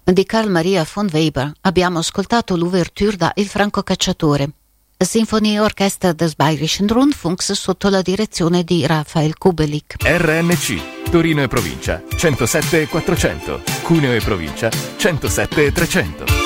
di Carl Maria von Weber abbiamo ascoltato l'ouverture da Il Franco Cacciatore, Sinfonie Orchester des Bayerischen Rundfunks sotto la direzione di Raphael Kubelik. RNC, Torino e provincia, 107 400, Cuneo e provincia, 107 300.